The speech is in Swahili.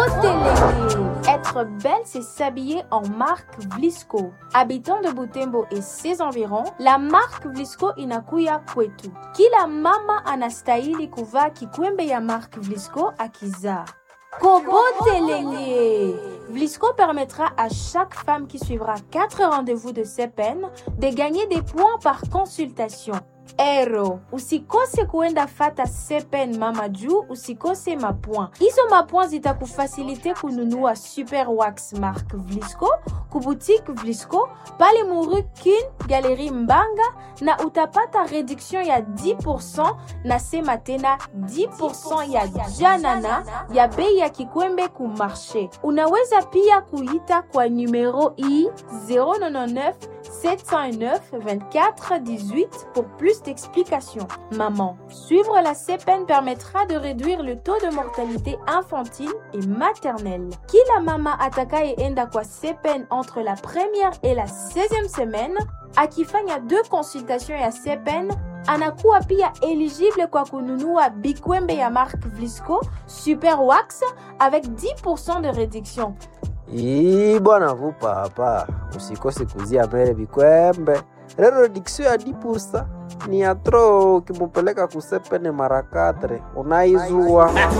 Kobotelele. Être belle, c'est s'habiller en marque Vlisco. Habitant de Butembo et ses environs, la marque Vlisco inakuya kwetu. Kila mama anastahili kuvaa kikwembe ya marque Vlisco akizaa. Kobotelele. Vlisco permettra à chaque femme qui suivra 4 rendez-vous de CPN de gagner des points par consultation. Ero, usikose kuenda fata CPN mama juu usikose mapoint. Hizo mapoint zitakufasilite kununua Super Wax Mark Vlisco, kuboutique Vlisco, pale Muru Kin, Galerie Mbanga na utapata réduction ya 10% na sema tena 10% ya janana ya bei ya kikwembe ku marché. Unaweza pia kuita kwa numero i 099 709 24 18 pour plus d'explications. Maman, suivre la CPN permettra de réduire le taux de mortalité infantile et maternelle. Kila mama atakayeenda kwa CPN entre la première et la 16e semaine, akifanya 2 consultations ya CPN, anakuwa pia éligible kwa kununua bikwembe ya marque Vlisco Super Wax avec 10% de réduction. Bwana vupa hapa, usikose kuzia mbele bikwembe. Reduction ya 10% ni atro, ukimupeleka kusepene mara 4 unaizua.